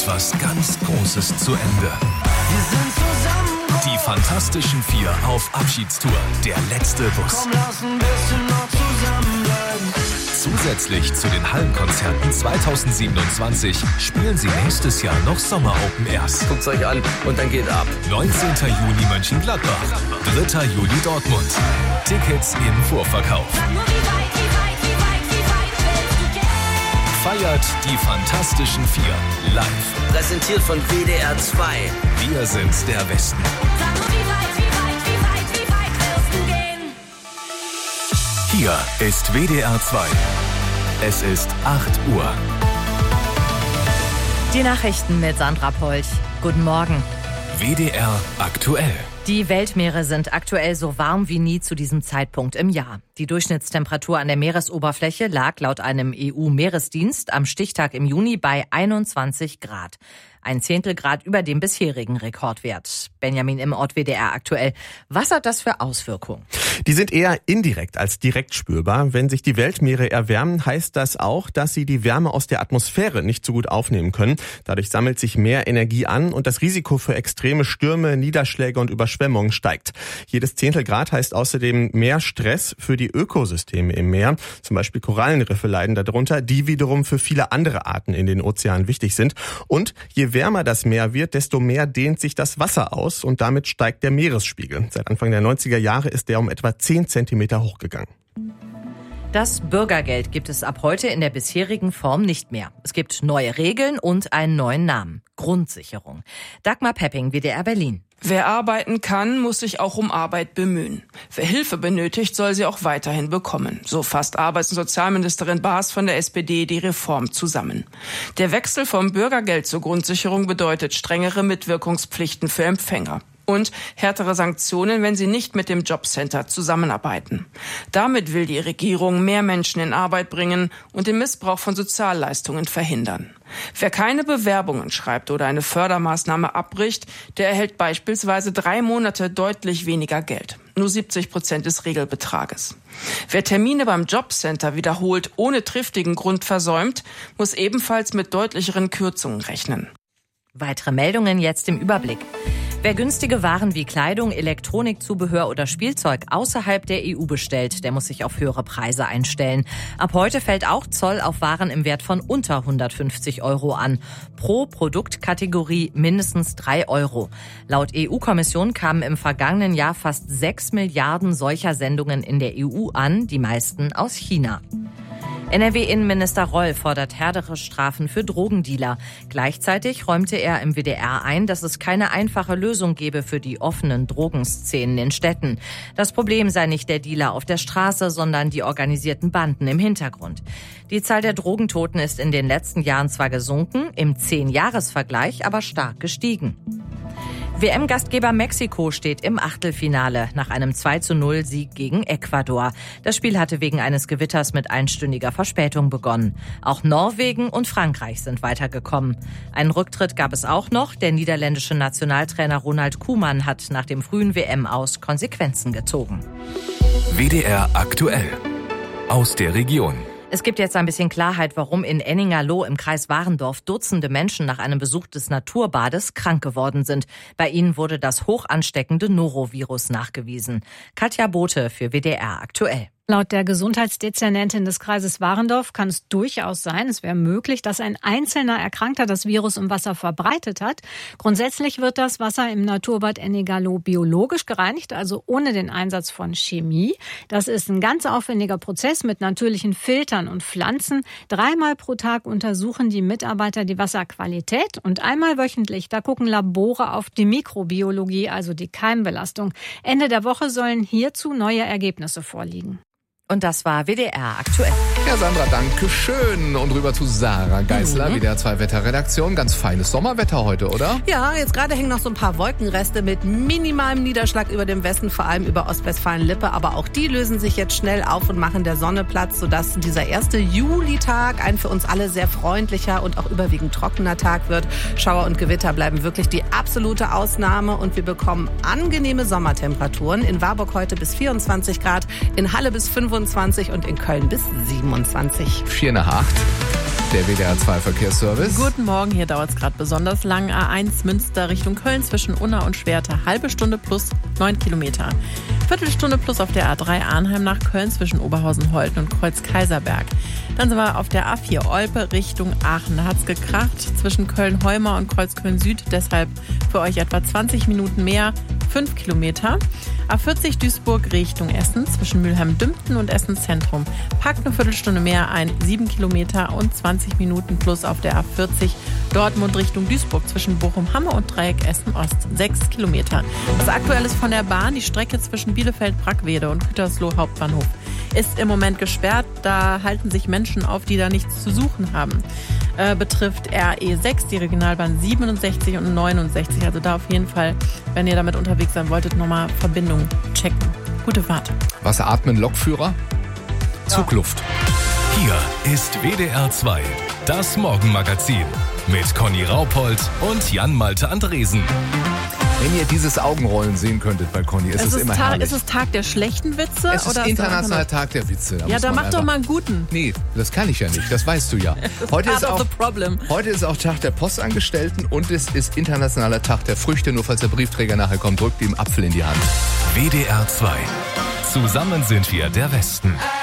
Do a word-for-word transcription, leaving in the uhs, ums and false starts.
etwas ganz Großes zu Ende. Wir sind zusammen. Die Fantastischen Vier auf Abschiedstour. Der letzte Bus. Komm, lass ein bisschen noch zusammenbleiben. Zusätzlich zu den Hallenkonzerten zweitausendsiebenundzwanzig spielen sie nächstes Jahr noch Sommer-Open Airs. Guckt's euch an und dann geht ab. neunzehnten Juni Mönchengladbach, dritter Juli Dortmund. Tickets im Vorverkauf. Feiert die Fantastischen Vier live. Präsentiert von W D R zwei. Wir sind der Westen. Hier ist W D R zwei. Es ist acht Uhr. Die Nachrichten mit Sandra Polch. Guten Morgen. W D R aktuell. Die Weltmeere sind aktuell so warm wie nie zu diesem Zeitpunkt im Jahr. Die Durchschnittstemperatur an der Meeresoberfläche lag laut einem E U-Meeresdienst am Stichtag im Juni bei einundzwanzig Grad. Ein Zehntel Grad über dem bisherigen Rekordwert. Benjamin im Ort W D R aktuell. Was hat das für Auswirkungen? Die sind eher indirekt als direkt spürbar. Wenn sich die Weltmeere erwärmen, heißt das auch, dass sie die Wärme aus der Atmosphäre nicht so gut aufnehmen können. Dadurch sammelt sich mehr Energie an und das Risiko für extreme Stürme, Niederschläge und Überschwemmungen steigt. Jedes Zehntel Grad heißt außerdem mehr Stress für die Ökosysteme im Meer. Zum Beispiel Korallenriffe leiden darunter, die wiederum für viele andere Arten in den Ozeanen wichtig sind. Und je wärmer das Meer wird, desto mehr dehnt sich das Wasser aus und damit steigt der Meeresspiegel. Seit Anfang der neunziger Jahre ist der um etwa zehn Zentimeter hochgegangen. Das Bürgergeld gibt es ab heute in der bisherigen Form nicht mehr. Es gibt neue Regeln und einen neuen Namen. Grundsicherung. Dagmar Pepping, W D R Berlin. Wer arbeiten kann, muss sich auch um Arbeit bemühen. Wer Hilfe benötigt, soll sie auch weiterhin bekommen. So fasst Arbeits- und Sozialministerin Baas von der S P D die Reform zusammen. Der Wechsel vom Bürgergeld zur Grundsicherung bedeutet strengere Mitwirkungspflichten für Empfänger. Und härtere Sanktionen, wenn sie nicht mit dem Jobcenter zusammenarbeiten. Damit will die Regierung mehr Menschen in Arbeit bringen und den Missbrauch von Sozialleistungen verhindern. Wer keine Bewerbungen schreibt oder eine Fördermaßnahme abbricht, der erhält beispielsweise drei Monate deutlich weniger Geld. Nur siebzig Prozent des Regelbetrages. Wer Termine beim Jobcenter wiederholt ohne triftigen Grund versäumt, muss ebenfalls mit deutlicheren Kürzungen rechnen. Weitere Meldungen jetzt im Überblick. Wer günstige Waren wie Kleidung, Elektronikzubehör oder Spielzeug außerhalb der E U bestellt, der muss sich auf höhere Preise einstellen. Ab heute fällt auch Zoll auf Waren im Wert von unter hundertfünfzig Euro an. Pro Produktkategorie mindestens drei Euro. Laut E U-Kommission kamen im vergangenen Jahr fast sechs Milliarden solcher Sendungen in der E U an, die meisten aus China. N R W-Innenminister Roll fordert härtere Strafen für Drogendealer. Gleichzeitig räumte er im W D R ein, dass es keine einfache Lösung gebe für die offenen Drogenszenen in Städten. Das Problem sei nicht der Dealer auf der Straße, sondern die organisierten Banden im Hintergrund. Die Zahl der Drogentoten ist in den letzten Jahren zwar gesunken, im Zehn-Jahres-Vergleich aber stark gestiegen. W M-Gastgeber Mexiko steht im Achtelfinale nach einem zwei zu null Sieg gegen Ecuador. Das Spiel hatte wegen eines Gewitters mit einstündiger Verspätung begonnen. Auch Norwegen und Frankreich sind weitergekommen. Einen Rücktritt gab es auch noch. Der niederländische Nationaltrainer Ronald Koeman hat nach dem frühen W M-Aus Konsequenzen gezogen. W D R aktuell. Aus der Region. Es gibt jetzt ein bisschen Klarheit, warum in Enningerloh im Kreis Warendorf Dutzende Menschen nach einem Besuch des Naturbades krank geworden sind. Bei ihnen wurde das hochansteckende Norovirus nachgewiesen. Katja Bote für W D R aktuell. Laut der Gesundheitsdezernentin des Kreises Warendorf kann es durchaus sein, es wäre möglich, dass ein einzelner Erkrankter das Virus im Wasser verbreitet hat. Grundsätzlich wird das Wasser im Naturbad Enningerloh biologisch gereinigt, also ohne den Einsatz von Chemie. Das ist ein ganz aufwendiger Prozess mit natürlichen Filtern und Pflanzen. Dreimal pro Tag untersuchen die Mitarbeiter die Wasserqualität und einmal wöchentlich, da gucken Labore auf die Mikrobiologie, also die Keimbelastung. Ende der Woche sollen hierzu neue Ergebnisse vorliegen. Und das war W D R aktuell. Ja, Sandra, danke schön. Und rüber zu Sarah Geisler, Mhm. W D R zwei Wetterredaktion. Ganz feines Sommerwetter heute, oder? Ja, jetzt gerade hängen noch so ein paar Wolkenreste mit minimalem Niederschlag über dem Westen, vor allem über Ostwestfalen-Lippe. Aber auch die lösen sich jetzt schnell auf und machen der Sonne Platz, sodass dieser erste Julitag ein für uns alle sehr freundlicher und auch überwiegend trockener Tag wird. Schauer und Gewitter bleiben wirklich die absolute Ausnahme und wir bekommen angenehme Sommertemperaturen. In Warburg heute bis vierundzwanzig Grad, in Halle bis fünfundzwanzig und in Köln bis siebenundzwanzig. Vier nach acht. der W D R zwei Verkehrsservice. Guten Morgen, hier dauert es gerade besonders lang. A eins Münster Richtung Köln zwischen Unna und Schwerte. Halbe Stunde plus neun Kilometer. Viertelstunde plus auf der A drei Arnheim nach Köln zwischen Oberhausen-Holten und Kreuz-Kaiserberg. Dann sind wir auf der A vier Olpe Richtung Aachen. Da hat es gekracht zwischen Köln-Heumar und Kreuzköln-Süd. Deshalb für euch etwa zwanzig Minuten mehr, fünf Kilometer. A vierzig Duisburg Richtung Essen zwischen Mülheim-Dümpten und Essen Zentrum. Packt eine Viertelstunde mehr ein, sieben Kilometer und zwanzig Minuten plus auf der A vierzig Dortmund Richtung Duisburg zwischen Bochum-Hamme und Dreieck Essen-Ost. sechs Kilometer. Das Aktuelle ist von der Bahn, die Strecke zwischen Bielefeld-Brackwede und Gütersloh Hauptbahnhof ist im Moment gesperrt. Da halten sich Menschen auf, die da nichts zu suchen haben. Äh, betrifft R E sechs, die Regionalbahn siebenundsechzig und neunundsechzig. Also da auf jeden Fall, wenn ihr damit unterwegs sein wolltet, nochmal Verbindung checken. Gute Fahrt. Was atmen Lokführer? Ja. Zugluft. Hier ist W D R zwei, das Morgenmagazin mit Conny Raupold und Jan-Malte Andresen. Wenn ihr dieses Augenrollen sehen könntet bei Conny, ist es, es ist immer Tag, herrlich. Ist es Tag der schlechten Witze? Es ist oder internationaler Tag der Witze. Da ja, dann mach einfach, doch mal einen guten. Nee, das kann ich ja nicht, das weißt du ja. Heute ist, auch, heute ist auch Tag der Postangestellten und es ist internationaler Tag der Früchte. Nur falls der Briefträger nachher kommt, drückt ihm Apfel in die Hand. W D R zwei. Zusammen sind wir der Westen.